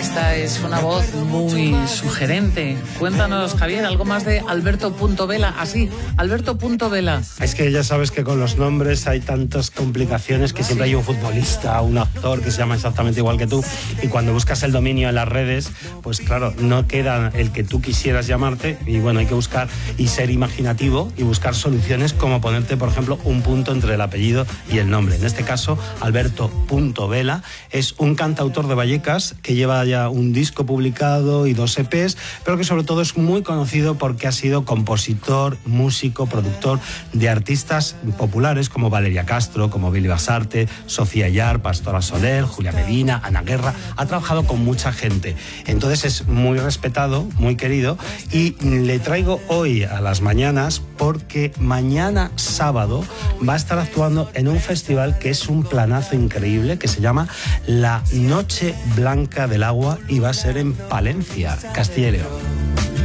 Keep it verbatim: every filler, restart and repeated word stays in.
Esta es una voz muy sugerente. Cuéntanos, Javier, algo más de Alberto Punto Vela. Así, Alberto Punto Vela. Es que ya sabes que con los nombres hay tantas complicaciones que siempre hay un futbolista, un actor que se llama exactamente igual que tú, y cuando buscas el dominio en las redes, pues claro, no queda el que tú quisieras llamarte, y bueno, hay que buscar y ser imaginativo y buscar soluciones como ponerte, por ejemplo, un punto entre el apellido y el nombre. En este caso, Alberto Punto Vela es un cantautor de Vallecas que lleva ya un disco publicado y dos E Pes, pero que sobre todo es muy conocido porque ha sido compositor, músico, productor de artistas populares como Valeria Castro, como Billy Basarte, Sofía Yar, Pastora Soler, Julia Medina, Ana Guerra. Ha trabajado con mucha gente, entonces es muy respetado, muy querido, y le traigo hoy a las mañanas porque mañana sábado va a estar actuando en un festival que es un planazo increíble, que se llama La Noche Blanca del Agua, y va a ser en Palencia, Castilla y León.